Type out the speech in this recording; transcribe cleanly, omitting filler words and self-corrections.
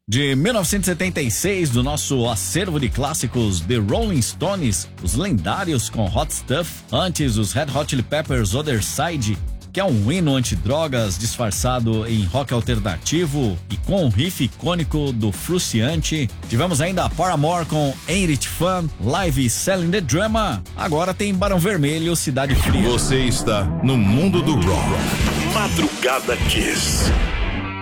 De 1976, do nosso acervo de clássicos The Rolling Stones, os lendários com Hot Stuff, antes os Red Hot Chili Peppers Other Side, que é um hino antidrogas disfarçado em rock alternativo e com um riff icônico do Fruciante. Tivemos ainda a Paramore com Ain't It Fun, Live Selling the Drama. Agora tem Barão Vermelho, Cidade Fria. Você está no mundo do rock. Madrugada Kiss.